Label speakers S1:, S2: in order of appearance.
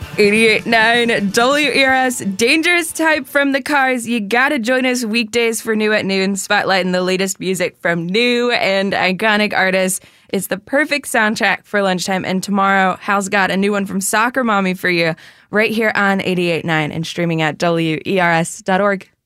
S1: 88.9 WERS, Dangerous Type from the Cars. You gotta join us weekdays for New at Noon, spotlighting the latest music from new and iconic artists. It's the perfect soundtrack for lunchtime. And tomorrow, Hal's got a new one from Soccer Mommy for you right here on 88.9 and streaming at WERS.org.